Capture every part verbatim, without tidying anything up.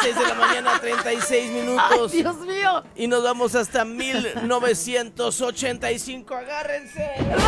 seis de la mañana, treinta y seis minutos. ¡Ay, Dios mío! Y nos vamos hasta mil novecientos ochenta y cinco. ¡Agárrense!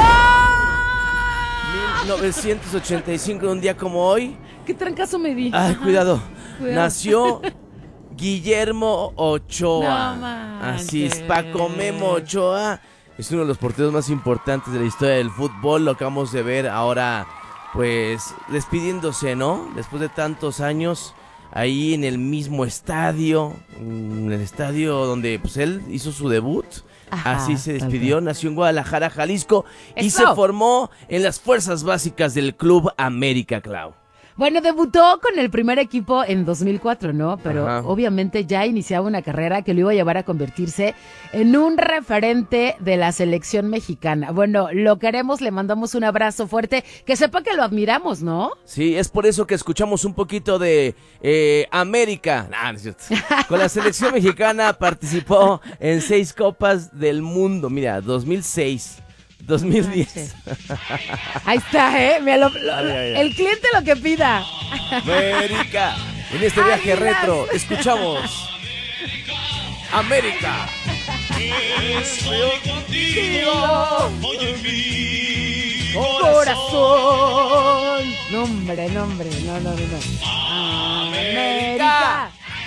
¡Ah! mil novecientos ochenta y cinco, un día como hoy. ¿Qué trancazo me di? Ay, Ajá. cuidado. Cuidado. Nació Guillermo Ochoa. No manches. Así es, Paco Memo Ochoa. Es uno de los porteros más importantes de la historia del fútbol. Lo acabamos de ver ahora, pues, despidiéndose, ¿no? Después de tantos años, ahí en el mismo estadio, en el estadio donde, pues, él hizo su debut. Ajá, Así se tal despidió, cual. nació en Guadalajara, Jalisco, y ¡Eso! se formó en las fuerzas básicas del Club América, Clau. Bueno, debutó con el primer equipo en dos mil cuatro, ¿no? Pero Ajá. obviamente ya iniciaba una carrera que lo iba a llevar a convertirse en un referente de la selección mexicana. Bueno, lo queremos, le mandamos un abrazo fuerte, que sepa que lo admiramos, ¿no? Sí, es por eso que escuchamos un poquito de eh, América. Nah, no es cierto. Con la selección mexicana participó en seis copas del mundo. Mira, dos mil seis, dos mil diez. Ahí está, ¿eh? Mira, lo- lo- Ay, ay, ay. el cliente lo que pida. América. En este viaje Águilas. retro escuchamos América. Corazón. Nombre, nombre, no, no, no, no. América.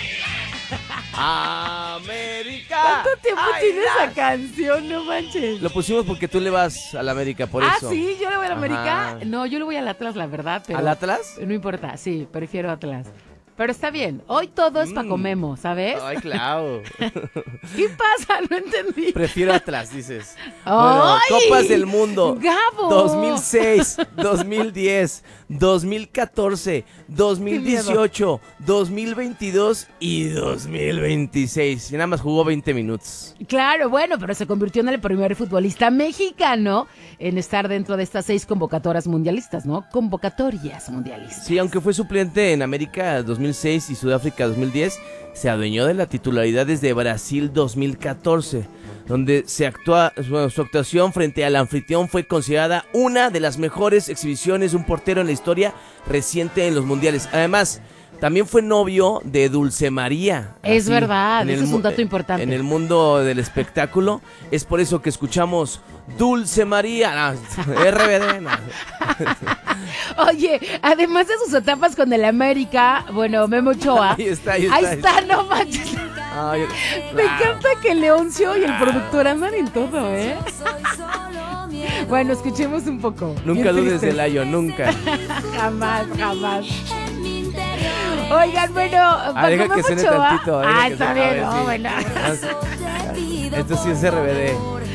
América. ¿Cuánto tiempo Ay, tiene las- esa canción? No manches. Lo pusimos porque tú le vas a la América, por ah, eso. sí, yo le voy a la América. Ajá. No, yo le voy al Atlas, la verdad. Pero ¿Al Atlas? No importa, sí, prefiero Atlas. Pero está bien, hoy todo es Mm. Paco Memo, ¿sabes? Ay, claro. ¿Qué pasa? No entendí. Prefiero Atlas, dices. Bueno, ¡Ay! Copas del Mundo. ¡Gabo! dos mil seis, dos mil diez, dos mil catorce, dos mil dieciocho, dos mil veintidós y dos mil veintiséis. Y nada más jugó veinte minutos. Claro, bueno, pero se convirtió en el primer futbolista mexicano en estar dentro de estas seis convocatorias mundialistas, ¿no? Convocatorias mundialistas. Sí, aunque fue suplente en América dos mil seis y Sudáfrica dos mil diez, se adueñó de la titularidad desde Brasil dos mil catorce, donde se actúa, bueno, su actuación frente al anfitrión fue considerada una de las mejores exhibiciones de un portero en la historia reciente en los mundiales. Además, también fue novio de Dulce María. Es Así, verdad, en ese el es un mu- dato importante. En el mundo del espectáculo, es por eso que escuchamos Dulce María. No, R B D. No. Oye, además de sus etapas con el América, bueno, Memo Ochoa. Ahí está, ahí está. Ahí está, no manches. Ay, Me claro. encanta que Leoncio y el productor andan en todo, ¿eh? Bueno, escuchemos un poco. Nunca Bien dudes triste. del Layo, nunca. Jamás, jamás. Oigan, bueno, Ah, deja Paco que Memo suene Ochoa. tantito. deja Ah, que está suene. A bien, ver, no, sí. bueno. Ah, sí. Esto sí es R B D.